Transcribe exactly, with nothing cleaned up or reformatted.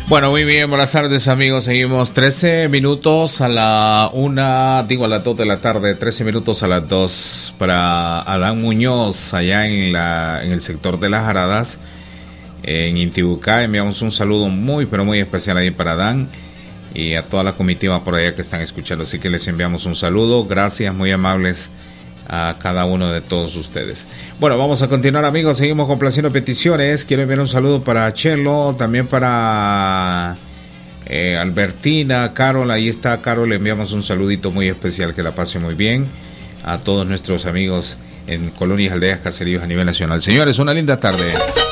Bueno, muy bien, buenas tardes amigos, seguimos trece minutos a la una, digo a las dos de la tarde, trece minutos a las dos para Adán Muñoz, allá en, la, en el sector de Las Jaradas, en Intibucá. Enviamos un saludo muy, pero muy especial ahí para Adán y a toda la comitiva por allá que están escuchando, así que les enviamos un saludo, gracias, muy amables a cada uno de todos ustedes. Bueno, vamos a continuar amigos, seguimos complaciendo peticiones. Quiero enviar un saludo para Chelo, también para eh, Albertina, Carol, ahí está Carol, le enviamos un saludito muy especial, que la pase muy bien a todos nuestros amigos en colonias, aldeas, caseríos a nivel nacional. Señores, una linda tarde.